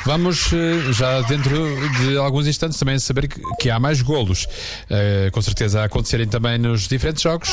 Vamos já dentro de alguns instantes também saber que há mais golos, com certeza a acontecerem também nos diferentes jogos.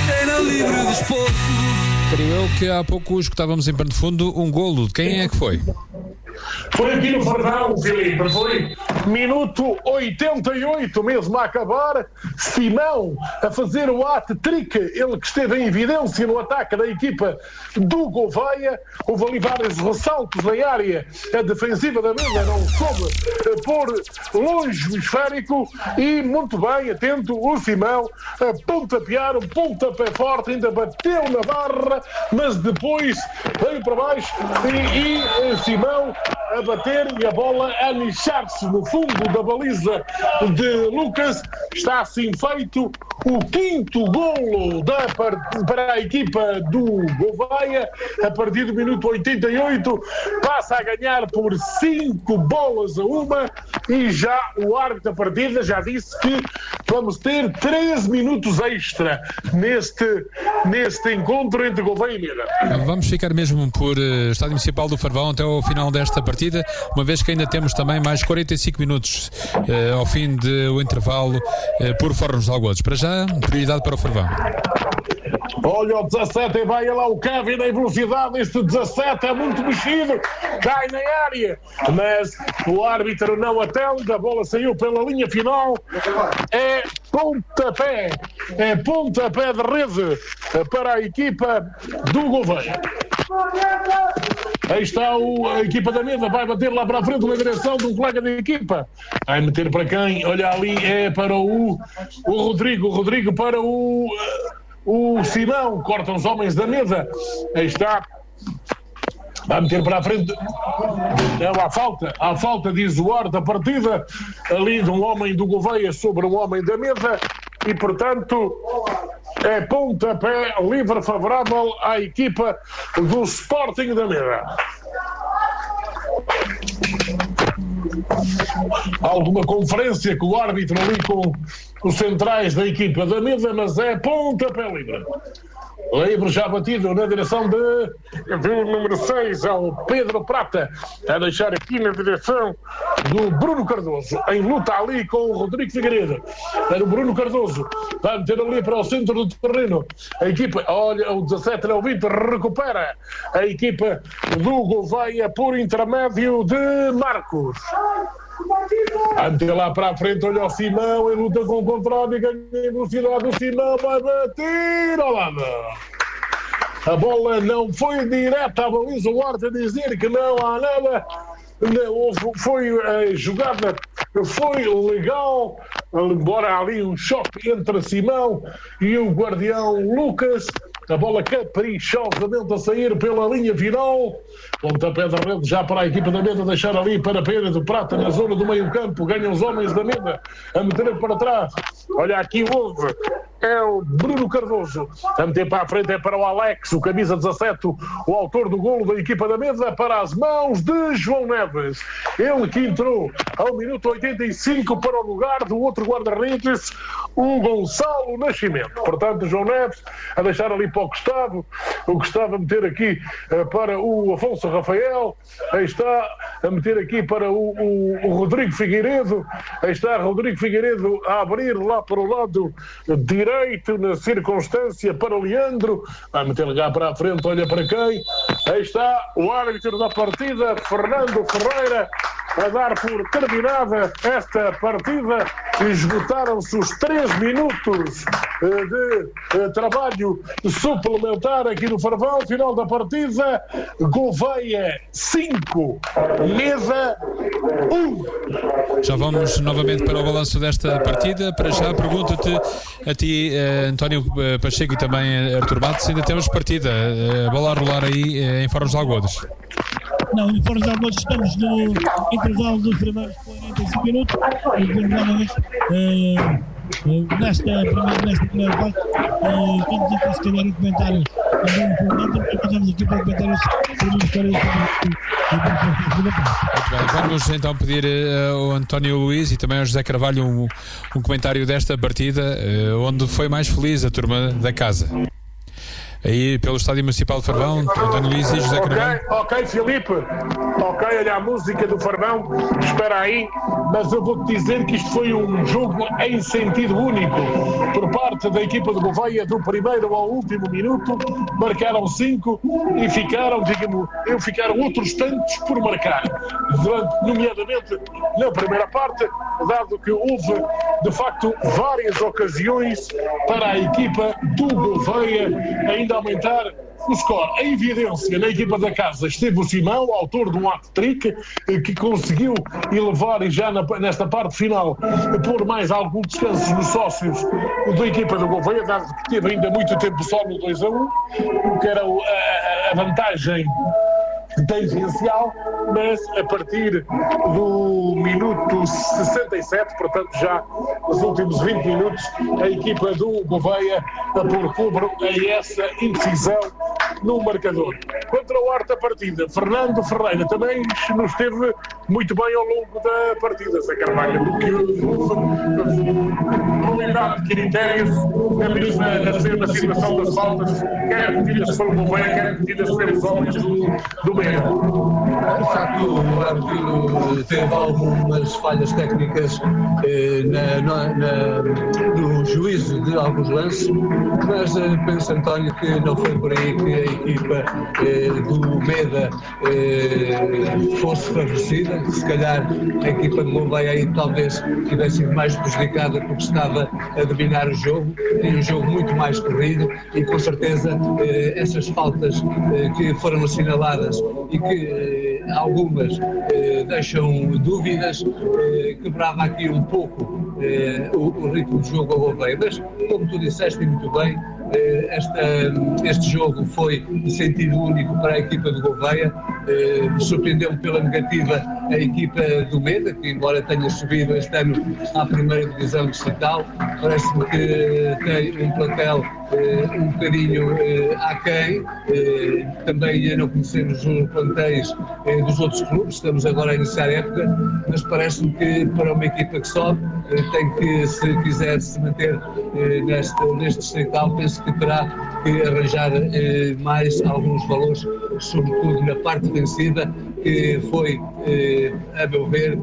Creio eu que há pouco escutávamos em pano de fundo um golo. De quem é que foi? Foi aqui no Fardão, Filipe, foi minuto 88, mesmo a acabar. Simão a fazer o hat-trick, ele que esteve em evidência no ataque da equipa do Gouveia. Houve ali vários ressaltos na área, a defensiva da mesa não soube pôr longe o esférico e muito bem, atento o Simão a pontapear, um pontapé forte, ainda bateu na barra, mas depois veio para baixo e Simão a bater e a bola a nichar-se no fundo da baliza de Lucas. Está assim feito o quinto golo para a equipa do Gouveia. A partir do minuto 88 passa a ganhar por 5-1 e já o árbitro da partida já disse que vamos ter 13 minutos extra neste encontro entre Gouveia e Mira. Vamos ficar mesmo por Estádio Municipal do Farvão até ao final desta partida, uma vez que ainda temos também mais 45 minutos ao fim do intervalo por Fornos de Algodos. Para já, prioridade para o Farvão. Olha o 17 e vai lá o Kevin em velocidade. Este 17 é muito mexido, cai na área, mas o árbitro não atende. A bola saiu pela linha final. É pontapé de rede para a equipa do Gouveia. Aí está a equipa da mesa, vai bater lá para a frente na direção de um colega da equipa. Vai meter para quem? Olha ali, é para o Rodrigo para o Simão, cortam os homens da mesa. Aí está. Vai meter para a frente. Há falta, diz o ar da partida, ali de um homem do Gouveia sobre um homem da mesa. E, portanto, é pontapé livre favorável à equipa do Sporting da Mesa. Há alguma conferência com o árbitro ali com os centrais da equipa da Mesa, mas é pontapé livre. Livre já batido na direção do número 6, ao Pedro Prata, a deixar aqui na direção do Bruno Cardoso, em luta ali com o Rodrigo Figueiredo. Era o Bruno Cardoso, vai meter ali para o centro do terreno. A equipa, olha, o 17 é o Vitor, recupera a equipa do Gouveia por intermédio de Marcos. Vai meter lá para a frente, olha o Simão em luta com o contrário, ganha em velocidade. O Simão vai bater ao lado. A bola não foi direta à baliza, o árbitro a dizer que não há nada. Foi a jogada, foi legal, embora ali um choque entre Simão e o guardião Lucas. A bola caprichosamente a sair pela linha final. Pontapé da rede já para a equipa da Mesa, deixar ali para Pedro do Prata na zona do meio campo. Ganham os homens da Mesa a meter para trás. Olha aqui houve. É o Bruno Cardoso. A meter para a frente é para o Alex, o camisa 17, o autor do golo da equipa da Mesa, para as mãos de João Neves. Ele que entrou ao minuto 85 para o lugar do outro guarda-redes, o Gonçalo Nascimento. Portanto, João Neves a deixar ali para o Gustavo a meter aqui para o Afonso Rafael. Aí está a meter aqui para o Rodrigo Figueiredo. Aí está Rodrigo Figueiredo a abrir lá para o lado direito, na circunstância para Leandro. Vai meter lá para a frente, olha para quem. Aí está o árbitro da partida, Fernando Ferreira, a dar por terminada esta partida. Esgotaram-se os 3 minutos de trabalho suplementar aqui no Farvão. Final da partida, Gouveia 5, Mesa 1. Já vamos novamente para o balanço desta partida. Para já pergunto-te a ti, António Pacheco, e também Artur Matos, se ainda temos partida, a bola a rolar aí em Fornos de Algodos. Não, em Fornos de Algodos estamos no intervalo dos primeiros 45 minutos e nesta primeira parte vamos aqui se calhar em comentários também porque estamos aqui para comentários sobre histórias. Muito bem, vamos então pedir ao António Luís e também ao José Carvalho um comentário desta partida, onde foi mais feliz a turma da casa. aí pelo Estádio Municipal de Farvão, António Luís e José Carvalho. Ok, Filipe. Ok, olha a música do Farvão, espera aí, mas eu vou-te dizer que isto foi um jogo em sentido único. Por parte da equipa de Gouveia, do primeiro ao último minuto, marcaram 5 e ficaram outros tantos por marcar. Nomeadamente na primeira parte, dado que houve, de facto, várias ocasiões para a equipa do Gouveia ainda aumentar o score. A evidência na equipa da casa esteve o Simão, autor de um hat-trick, que conseguiu elevar e já nesta parte final pôr mais alguns descansos nos sócios da equipa do Gouveia, dado que teve ainda muito tempo só no 2-1, que era a vantagem tangencial, mas a partir do minuto 67, portanto já nos últimos 20 minutos, a equipa do Gouveia a pôr cobro a essa indecisão no marcador. Contra o arte da partida, Fernando Ferreira também nos esteve muito bem ao longo da partida, Zé Carvalho, porque probabilidade de critérios na mesma situação das faltas, quer cometidas pelo Gouveia, quer cometidas pelos homens do meio. De facto, o árbitro teve algumas falhas técnicas no juízo de alguns lances, mas penso, António, que não foi por aí que a equipa do Meda fosse favorecida. Se calhar a equipa de Gouveia aí talvez tivesse sido mais prejudicada porque estava a dominar o jogo, tinha um jogo muito mais corrido e com certeza essas faltas que foram assinaladas e que algumas deixam dúvidas, quebrava aqui um pouco o ritmo do jogo ao Gouveia, mas como tu disseste muito bem, este jogo foi de sentido único para a equipa do Gouveia. Surpreendeu-me pela negativa a equipa do Meda, que embora tenha subido este ano à primeira divisão distrital, parece-me que tem um plantel um bocadinho aquém. Também ainda não conhecemos os plantéis dos outros clubes, estamos agora a iniciar a época, mas parece-me que para uma equipa que sobe tem que, se quiser se manter neste distrital, penso que terá que arranjar mais alguns valores, sobretudo na parte defensiva, que foi, a meu ver,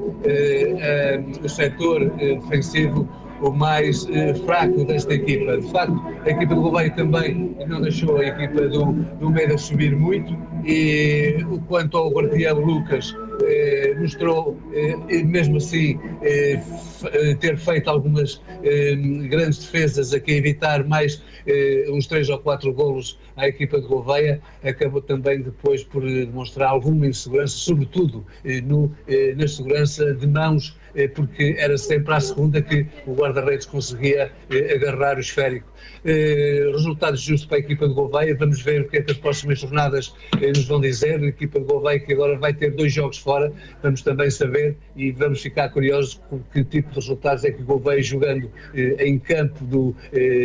o setor defensivo o mais fraco desta equipa. De facto, a equipa do Gouveia também não deixou a equipa do Meda subir muito, e quanto ao guardião Lucas, mostrou, mesmo assim, ter feito algumas grandes defesas aqui a evitar mais uns 3 ou 4 golos à equipa de Gouveia. Acabou também depois por demonstrar alguma insegurança, sobretudo na segurança de mãos, porque era sempre à segunda que o guarda-redes conseguia agarrar o esférico. Resultados justos para a equipa de Gouveia. Vamos ver o que é que as próximas jornadas nos vão dizer. A equipa de Gouveia, que agora vai ter 2 jogos fora, vamos também saber e vamos ficar curiosos com que tipo de resultados é que o Gouveia, jogando em campo do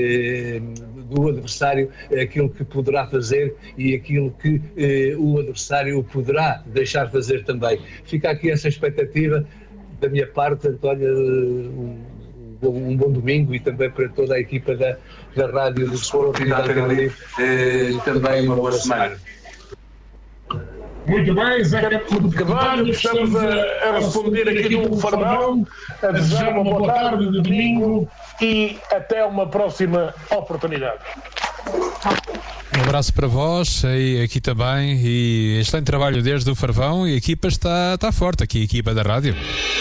adversário, aquilo que poderá fazer e aquilo que o adversário poderá deixar fazer também. Fica aqui essa expectativa da minha parte, António. Um bom domingo e também para toda a equipa da Rádio do Sport também uma boa semana. Muito bem, Zé Carvalho, estamos a responder aqui do Farvão, a desejar uma boa tarde de domingo e até uma próxima oportunidade. Um abraço para vós e aqui também, e excelente trabalho desde o Farvão, e a equipa está forte aqui, a equipa da rádio.